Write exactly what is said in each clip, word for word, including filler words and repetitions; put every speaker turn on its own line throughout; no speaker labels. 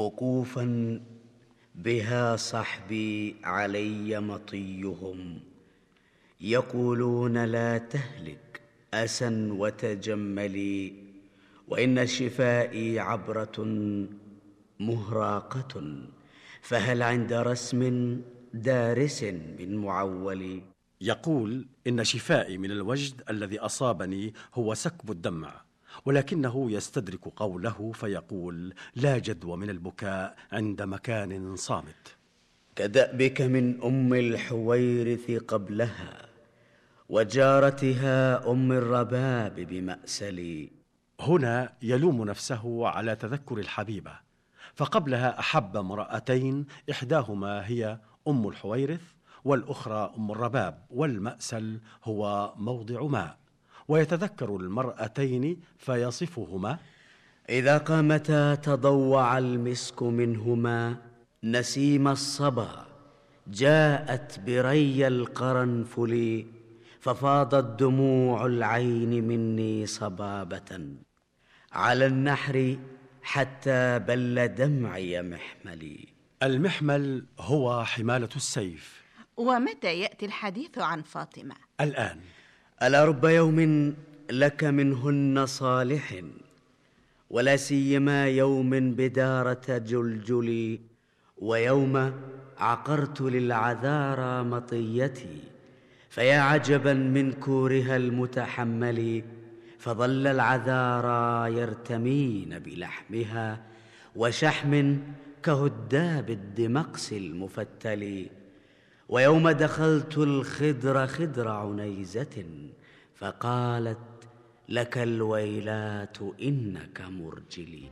وقوفا بها صحبي علي مطيهم، يقولون لا تهلك أسا وتجملي، وإن شفائي عبرة مهراقة، فهل عند رسم دارس من معول؟
يقول إن شفائي من الوجد الذي أصابني هو سكب الدمع، ولكنه يستدرك قوله فيقول لا جدوى من البكاء عند مكان صامت.
كدأبك من أم الحويرث قبلها، وجارتها أم الرباب بمأسلي.
هنا يلوم نفسه على تذكر الحبيبة، فقبلها أحب امرأتين، إحداهما هي أم الحويرث والأخرى أم الرباب، والمأسل هو موضع ماء، ويتذكر المرأتين فيصفهما:
إذا قامتا تضوع المسك منهما، نسيم الصبا جاءت بري القرنفل، ففاضت دموع العين مني صبابة على النحر حتى بل دمعي محملي.
المحمل هو حمالة السيف.
ومتى يأتي الحديث عن فاطمة؟
الآن.
ألا رب يوم لك منهن صالح، ولا سيما يوم بدارة جلجلي، ويوم عقرت للعذارى مطيتي، فيا عجبا من كورها المتحمل، فظل العذارى يرتمين بلحمها وشحم كهداب الدمقس المفتل. ويوم دخلت الخدر خدر عنيزة، فقالت لك الويلات إنك مرجلي.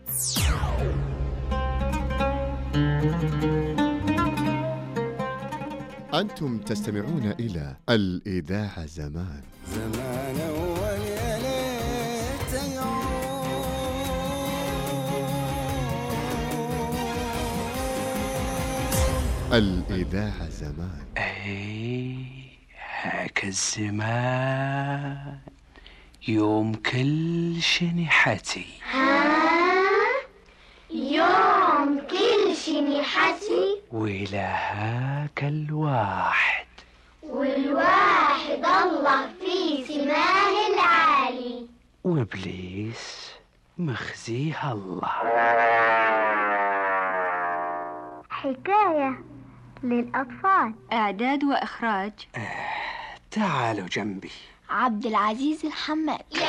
أنتم تستمعون إلى الإذاعة زمان.
زمان أول يا ليت
الإذاعة زمان.
أي هاك الزمان يوم كل شنحتي.
ها يوم كل شنحتي،
ولهاك الواحد،
والواحد الله في سماه العالي،
وإبليس مخزيها الله.
حكاية للأطفال.
إعداد وإخراج
تعالوا جنبي.
عبد العزيز الحماد.